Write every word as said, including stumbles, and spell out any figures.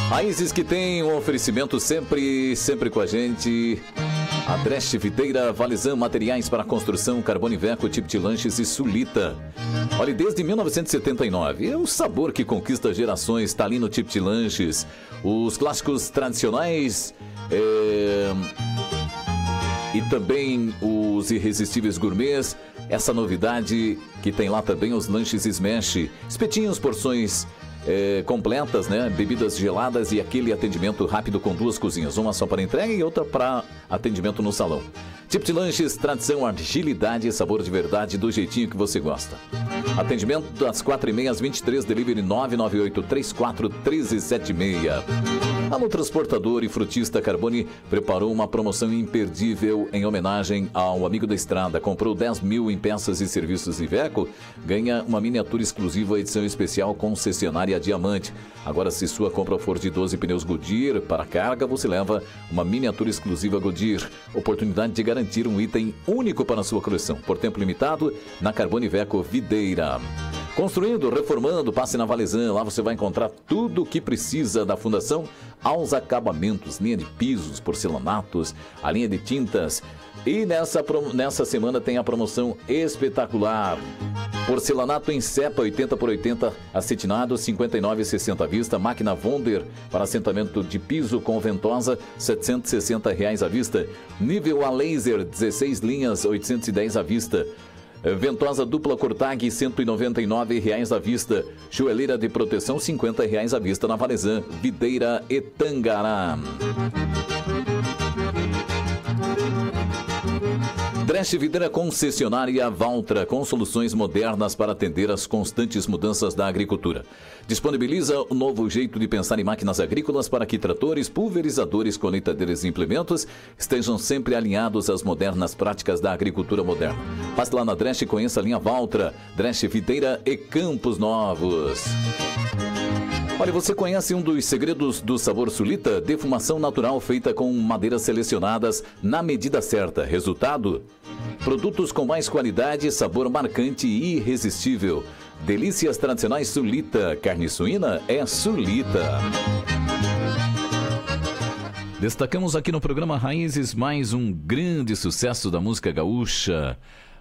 Raízes que tem um oferecimento sempre, sempre com a gente. A Dresch Videira, Valizan, materiais para construção, Carbone Veco, Tipo de Lanches e Sulita. Olha, desde mil novecentos e setenta e nove, é o sabor que conquista gerações, está ali no Tipo de Lanches. Os clássicos tradicionais é... e também os irresistíveis gourmets. Essa novidade que tem lá também os lanches Smash, espetinhos, porções É, completas, né? Bebidas geladas e aquele atendimento rápido com duas cozinhas, uma só para entrega e outra para atendimento no salão. Tipo de Lanches, tradição, agilidade e sabor de verdade do jeitinho que você gosta. Atendimento das quatro e meia às vinte e três, delivery nove nove oito três quatro um três sete seis. Alô Transportador e Frutista Carbone preparou uma promoção imperdível em homenagem ao amigo da estrada. Comprou dez mil em peças e serviços Iveco, ganha uma miniatura exclusiva edição especial concessionária Diamante. Agora, se sua compra for de doze pneus Goodyear para carga, você leva uma miniatura exclusiva Goodyear. Oportunidade de garantir um item único para a sua coleção. Por tempo limitado, na Carbone Veco Videira. Construindo, reformando, passe na Valizan. Lá você vai encontrar tudo o que precisa da fundação aos acabamentos, linha de pisos, porcelanatos, a linha de tintas. E nessa, nessa semana tem a promoção espetacular. Porcelanato em cepa oitenta por oitenta, acetinado cinquenta e nove reais e sessenta à vista. Máquina Wonder para assentamento de piso com ventosa setecentos e sessenta reais à vista. Nível a laser dezesseis linhas oitocentos e dez à vista. Ventosa dupla Cortag, cento e noventa e nove reais à vista. Joelheira de proteção, cinquenta reais à vista na Valizan, Videira e Tangará. Dresch Videira Concessionária Valtra, com soluções modernas para atender às constantes mudanças da agricultura. Disponibiliza o novo jeito de pensar em máquinas agrícolas para que tratores, pulverizadores, colheitadeiras e implementos estejam sempre alinhados às modernas práticas da agricultura moderna. Passe lá na Dresch e conheça a linha Valtra, Dresch Videira e Campos Novos. Olha, você conhece um dos segredos do sabor Sulita? Defumação natural feita com madeiras selecionadas na medida certa. Resultado? Produtos com mais qualidade, sabor marcante e irresistível. Delícias tradicionais Sulita. Carne suína é Sulita. Destacamos aqui no programa Raízes mais um grande sucesso da música gaúcha.